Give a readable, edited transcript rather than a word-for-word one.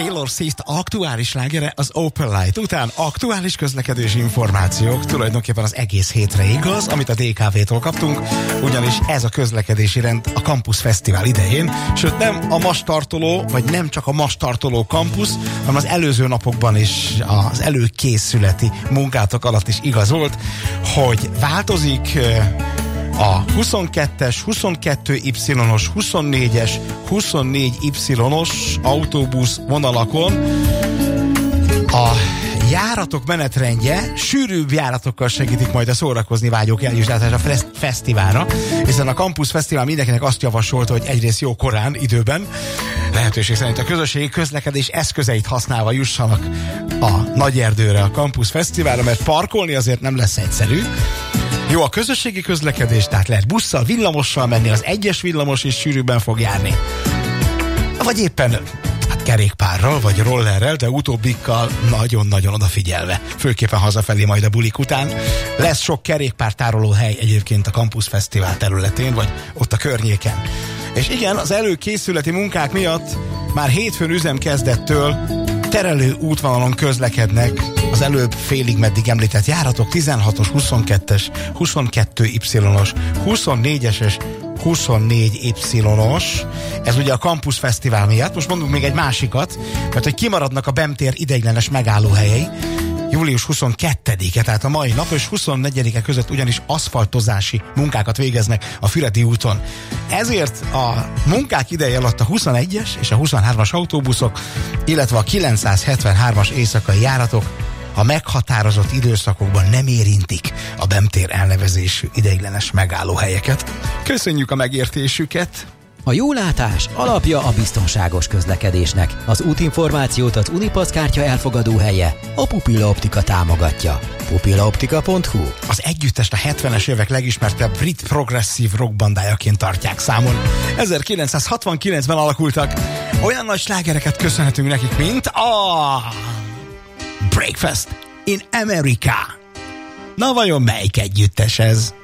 Taylor Swift aktuális slágere az Open Light után aktuális közlekedési információk, tulajdonképpen az egész hétre igaz, amit a DKV-tól kaptunk, ugyanis ez a közlekedési rend a Campus Fesztivál idején, sőt nem a ma startoló, vagy nem csak a ma startoló kampusz, hanem az előző napokban is, az előkészületi munkátok alatt is igaz volt, hogy változik a 22-es, 22Y-os, 24-es, 24Y-os autóbusz vonalakon a járatok menetrendje sűrűbb járatokkal segítik majd a szórakozni vágyók eljutását a fesztiválra, hiszen a Campus Fesztivál mindenkinek azt javasolta, hogy egyrészt jó korán, időben, lehetőség szerint a közösségi közlekedés eszközeit használva jussanak a Nagyerdőre, a Campus Fesztiválra, mert parkolni azért nem lesz egyszerű. Jó a közösségi közlekedés, tehát lehet busszal, villamossal menni, az egyes villamos is sűrűbben fog járni. Vagy éppen kerékpárral, vagy rollerrel, de utóbbikkal nagyon-nagyon odafigyelve. Főképpen hazafelé majd a bulik után. Lesz sok kerékpártároló hely egyébként a Campus Fesztivál területén, vagy ott a környéken. És igen, az előkészületi munkák miatt már hétfőn üzemkezdettől terelő útvonalon közlekednek az előbb félig meddig említett járatok, 16-os, 22-es, 22Y-os, 24-es, 24Y-os. Ez ugye a Campus Fesztivál miatt. Most mondunk még egy másikat, mert hogy kimaradnak a BEM tér ideiglenes megállóhelyei. Július 22-e, tehát a mai nap és 24-e között ugyanis aszfaltozási munkákat végeznek a Füredi úton. Ezért a munkák ideje alatt a 21-es és a 23-as autóbuszok, illetve a 973-as éjszakai járatok a meghatározott időszakokban nem érintik a BEM tér elnevezésű ideiglenes megállóhelyeket. Köszönjük a megértésüket! A jólátás alapja a biztonságos közlekedésnek. Az útinformációt az Unipass kártya elfogadó helye, a Pupilla Optika támogatja. pupillaoptika.hu. Az együttest a 70-es évek legismertebb brit progresszív rockbandájaként tartják számon. 1969-ben alakultak. Olyan nagy slágereket köszönhetünk nekik, mint a Breakfast in America. Na vajon melyik együttes ez?